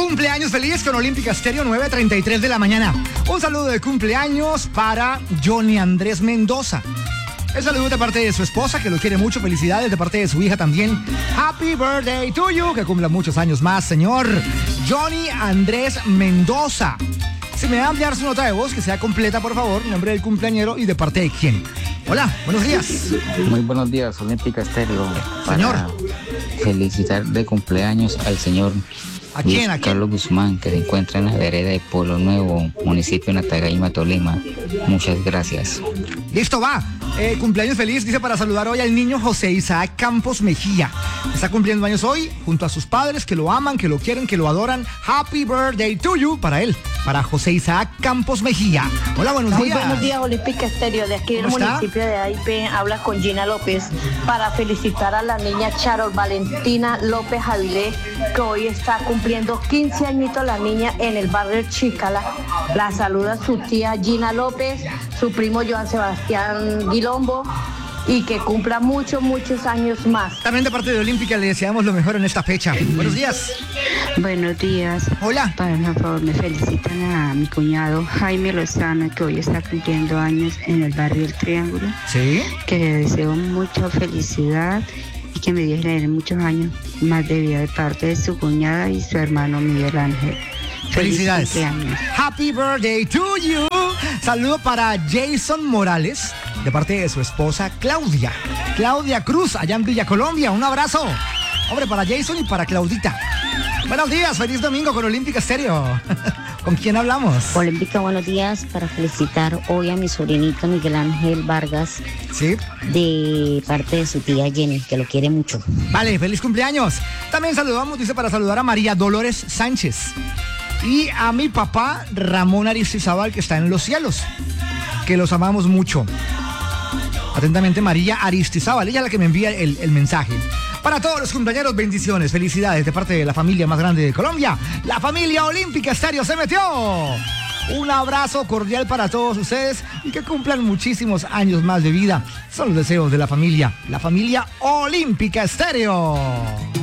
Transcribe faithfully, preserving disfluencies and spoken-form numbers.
cumpleaños feliz con Olímpica Estéreo, nueve treinta y tres de la mañana. Un saludo de cumpleaños para Johnny Andrés Mendoza. El saludo de parte de su esposa, que lo quiere mucho. Felicidades de parte de su hija también. Happy birthday to you. Que cumpla muchos años más, señor Johnny Andrés Mendoza. Si me va a enviar su nota de voz, que sea completa, por favor. Nombre del cumpleañero y de parte de quién. Hola, buenos días. Muy buenos días, Olímpica Estéreo. Señor. Para felicitar de cumpleaños al señor ¿A quién? ¿A quién? Carlos Guzmán, que se encuentra en la vereda de Pueblo Nuevo, municipio de Natagaima, Tolima. Muchas gracias. Listo, va. Eh, cumpleaños feliz, dice, para saludar hoy al niño José Isaac Campos Mejía. Está cumpliendo años hoy, junto a sus padres, que lo aman, que lo quieren, que lo adoran. Happy birthday to you, para él, para José Isaac Campos Mejía. Hola, buenos Muy días. buenos días, Olímpica Estéreo, de aquí del municipio de Aipe. Habla con Gina López para felicitar a la niña Charol Valentina López Avilés, que hoy está cumpliendo quince añitos la niña en el barrio Chícala. La saluda su tía Gina López, su primo Joan Sebastián Guilombo, y que cumpla muchos, muchos años más. También de parte de Olímpica le deseamos lo mejor en esta fecha. Buenos días. Buenos días. Hola. Para favor, me felicitan a mi cuñado Jaime Lozano, que hoy está cumpliendo años en el barrio El Triángulo. Sí. Que le deseo mucha felicidad y que me dejen muchos años más de vida de parte de su cuñada y su hermano Miguel Ángel. Felicidades. Feliz cumpleaños. Happy birthday to you. Saludo para Jason Morales, de parte de su esposa Claudia. Claudia Cruz, allá en Villa Colombia. Un abrazo. Hombre, para Jason y para Claudita. Buenos días, feliz domingo con Olímpica Estéreo. ¿Con quién hablamos? Olímpica, buenos días, para felicitar hoy a mi sobrinito Miguel Ángel Vargas. Sí. De parte de su tía Jenny, que lo quiere mucho. Vale, feliz cumpleaños. También saludamos, dice, para saludar a María Dolores Sánchez. Y a mi papá Ramón Aristizábal, que está en los cielos, que los amamos mucho. Atentamente, María Aristizábal, ella es la que me envía el, el mensaje. Para todos los cumpleaños, bendiciones, felicidades de parte de la familia más grande de Colombia, la familia Olímpica Estéreo se metió. Un abrazo cordial para todos ustedes y que cumplan muchísimos años más de vida. Son los deseos de la familia, la familia Olímpica Estéreo.